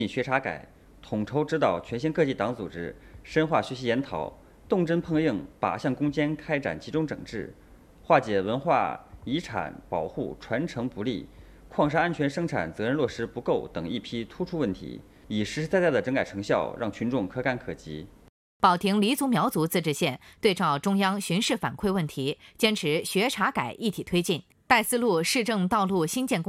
学查改，统筹指导全县各级党组织深化学习研讨，动真碰硬靶向攻坚开展集中整治，化解文化遗产保护传承不力、矿山安全生产责任落实不够等一批突出问题，以实实在在的整改成效让群众可感可及。 保亭黎族苗族自治县对照中央巡视反馈问题，坚持学查改一体推进，戴思路市政道路新建工